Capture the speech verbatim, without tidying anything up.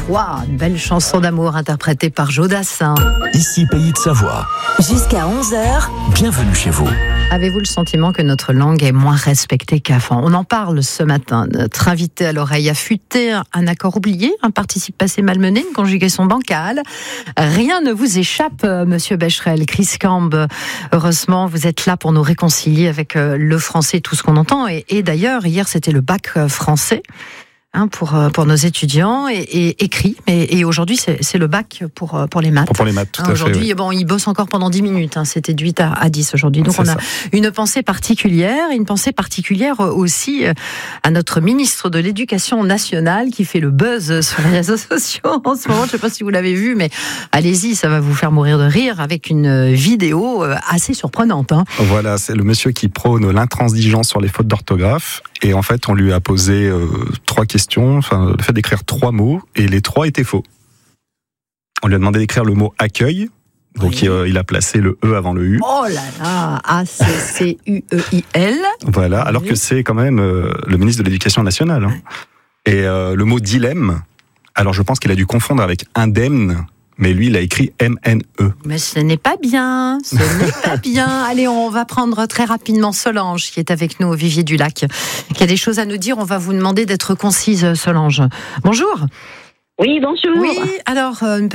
toi, une belle chanson d'amour interprétée par Joe Dassin. Ici Pays de Savoie. Jusqu'à onze heures. Bienvenue chez vous. Avez-vous le sentiment que notre langue est moins respectée qu'avant ? On en parle ce matin. Notre invité à l'oreille affûtée, un accord oublié, un participe passé malmené, une conjugaison bancale. Rien ne vous échappe, monsieur Becherel. Chris Camb, heureusement, vous êtes là pour nous réconcilier avec le français, tout ce qu'on entend. Et, et d'ailleurs, hier, c'était le bac français. Hein, pour, pour nos étudiants, et, et écrit, mais, et aujourd'hui c'est, c'est le bac pour, pour les maths. Pour, pour les maths, tout hein, à aujourd'hui, fait. Oui. Bon, ils bossent encore pendant dix minutes, hein, c'était de huit à dix aujourd'hui. Donc c'est on a ça. une pensée particulière, une pensée particulière aussi à notre ministre de l'Éducation nationale qui fait le buzz sur les réseaux sociaux en ce moment. Je ne sais pas si vous l'avez vu, mais allez-y, ça va vous faire mourir de rire avec une vidéo assez surprenante. Hein. Voilà, c'est le monsieur qui prône l'intransigeance sur les fautes d'orthographe. Et en fait, on lui a posé euh, trois questions, enfin, le fait d'écrire trois mots, et les trois étaient faux. On lui a demandé d'écrire le mot accueil, donc oui. il, euh, il a placé le E avant le U. Oh là là, A C C U E I L. Voilà, alors oui. que c'est quand même euh, le ministre de l'Éducation nationale. Hein. Et euh, le mot dilemme, alors je pense qu'il a dû confondre avec indemne. Mais lui, il a écrit M N E. Mais ce n'est pas bien, ce n'est pas bien. Allez, on va prendre très rapidement Solange, qui est avec nous au Vivier du Lac, qui a des choses à nous dire. On va vous demander d'être concise, Solange. Bonjour. Oui, bonjour. Oui, alors, une